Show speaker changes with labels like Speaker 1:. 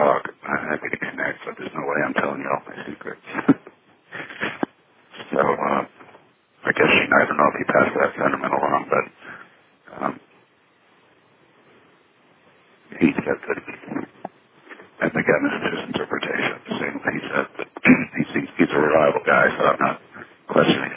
Speaker 1: talk. I'm happy to connect, but there's no way I'm telling you all my secrets. So, I guess, I don't know if he passed that sentiment along, but he said that, and again, this is his interpretation. He said that he's a reliable guy, so I'm not questioning